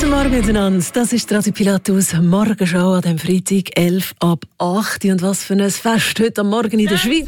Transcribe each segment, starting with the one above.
Guten Morgen miteinander, das ist Radio Pilatus Morgenshow an dem Freitag 11 ab 8. Und was für ein Fest heute am Morgen in der Schweiz.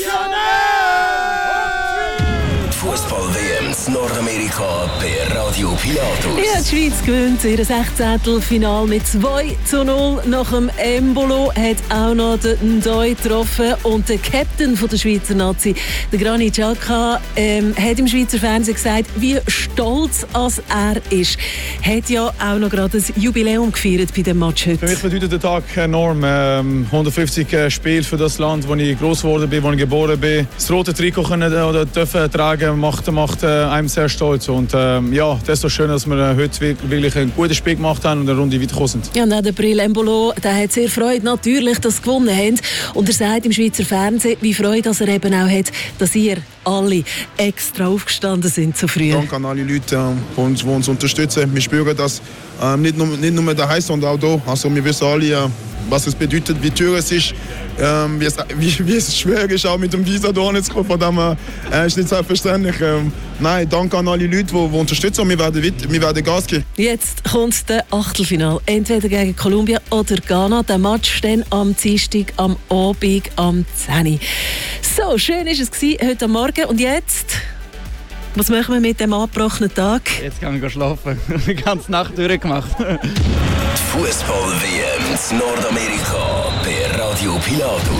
Fußball-WM in Nordamerika bei Radio Pilatus. Ja, die Schweiz gewinnt ihr 16. Final mit 2:0. Nach dem Embolo hat auch noch den Ndoi getroffen. Und der Captain der Schweizer Nazi, der Granit Xhaka, hat im Schweizer Fernsehen gesagt, wie stolz er ist. Hat ja auch noch gerade ein Jubiläum gefeiert bei dem Match heute. Für mich bedeutet der Tag enorm. 150 Spiele für das Land, wo ich groß geworden bin, wo ich geboren bin. Das rote Trikot dürfen tragen, macht einem sehr stolz. Und ja, das ist so schön, dass wir heute wirklich ein gutes Spiel gemacht haben und eine Runde weitergekommen sind. Ja, der Bril Embolo, der hat sehr Freude natürlich, dass sie gewonnen haben. Und er sagt im Schweizer Fernsehen, wie Freude dass er eben auch hat, dass ihr alle extra aufgestanden sind so früh. Danke an alle Leute, die uns unterstützen. Wir spüren das nicht nur daheim, sondern auch hier. Also wir wissen alle, was es bedeutet, wie teuer es ist, wie es schwer ist, auch mit dem Visa hier zu kommen. Von dem ist nicht selbstverständlich. Nein, danke an alle Leute, die unterstützen. Wir werden Gas geben. Jetzt kommt das Achtelfinale. Entweder gegen Kolumbien oder Ghana. Der Match dann am Dienstag, am Abend, am 10. So, schön war es heute Morgen. Und jetzt? Was machen wir mit dem abgebrochenen Tag? Jetzt kann ich schlafen. Die ganze Nacht durchgemacht. Fußball-WM in Nordamerika bei Radio Pilatus.